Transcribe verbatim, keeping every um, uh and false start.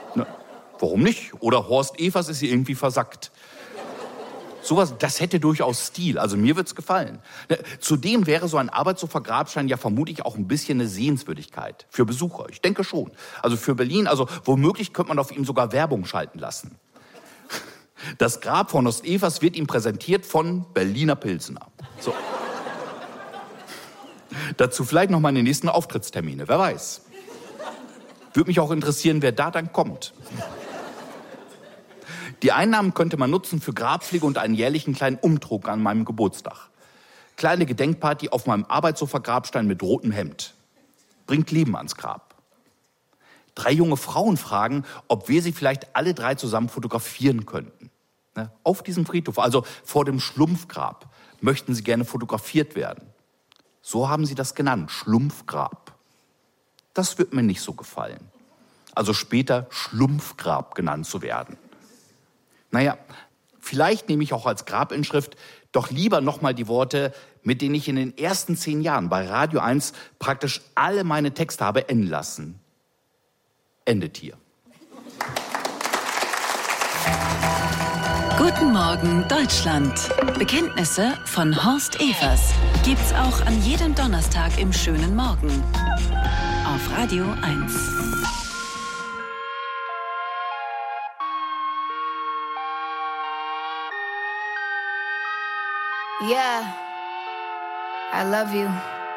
Na, warum nicht? Oder Horst Evers ist hier irgendwie versackt. Sowas, das hätte durchaus Stil. Also mir wird's gefallen. Zudem wäre so ein Arbeitsopfer-Grabstein ja vermutlich auch ein bisschen eine Sehenswürdigkeit für Besucher. Ich denke schon. Also für Berlin, also womöglich könnte man auf ihm sogar Werbung schalten lassen. Das Grab von Horst Evers wird ihm präsentiert von Berliner Pilsener. So. Dazu vielleicht noch meine nächsten Auftrittstermine, wer weiß. Würde mich auch interessieren, wer da dann kommt. Die Einnahmen könnte man nutzen für Grabpflege und einen jährlichen kleinen Umtrunk an meinem Geburtstag. Kleine Gedenkparty auf meinem Arbeitssofa-Grabstein mit rotem Hemd. Bringt Leben ans Grab. Drei junge Frauen fragen, ob wir sie vielleicht alle drei zusammen fotografieren könnten. Ne? Auf diesem Friedhof, also vor dem Schlumpfgrab, möchten sie gerne fotografiert werden. So haben sie das genannt, Schlumpfgrab. Das wird mir nicht so gefallen. Also später Schlumpfgrab genannt zu werden. Naja, vielleicht nehme ich auch als Grabinschrift doch lieber nochmal die Worte, mit denen ich in den ersten zehn Jahren bei Radio eins praktisch alle meine Texte habe enden lassen. Endet hier. Guten Morgen, Deutschland. Bekenntnisse von Horst Evers gibt's auch an jedem Donnerstag im schönen Morgen auf Radio eins. Yeah, I love you.